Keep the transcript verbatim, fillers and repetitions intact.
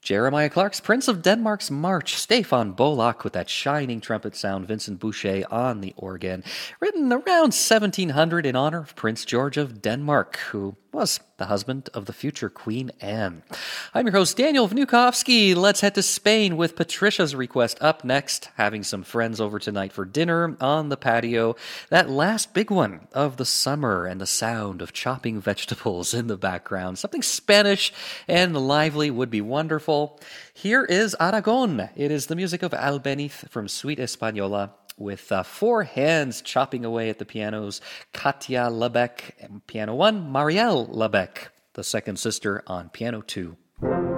Jeremiah Clark's Prince of Denmark's March, Stefan Bolak with that shining trumpet sound, Vincent Boucher on the organ, written around seventeen hundred in honor of Prince George of Denmark, who was the husband of the future Queen Anne. I'm your host, Daniel Vnukovsky. Let's head to Spain with Patricia's request up next, having some friends over tonight for dinner on the patio. That last big one of the summer and the sound of chopping vegetables in the background. Something Spanish and lively would be wonderful. Here is Aragon. It is the music of Albeniz from Suite Española, with uh, four hands chopping away at the pianos. Katia Lebec, piano one, Marielle Lebec, the second sister, on piano two.